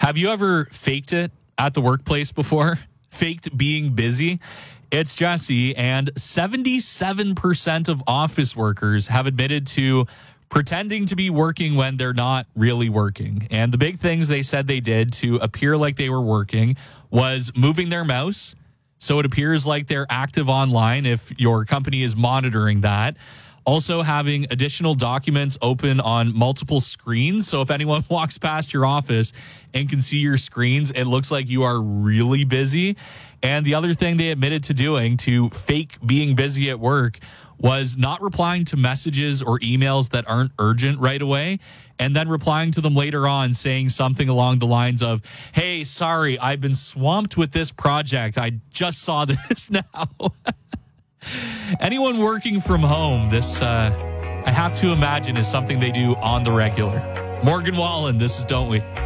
Have you ever faked it at the workplace before? Faked being busy? It's Jesse, and 77% of office workers have admitted to pretending to be working when they're not really working. And the big things they said they did to appear like they were working was moving their mouse so it appears like they're active online if your company is monitoring that. Also having additional documents open on multiple screens. So if anyone walks past your office and can see your screens, it looks like you are really busy. And the other thing they admitted to doing to fake being busy at work was not replying to messages or emails that aren't urgent right away, and then replying to them later on saying something along the lines of, hey, sorry, I've been swamped with this project. I just saw this now. Anyone working from home, this, I have to imagine, is something they do on the regular. Morgan Wallen, this is Don't We?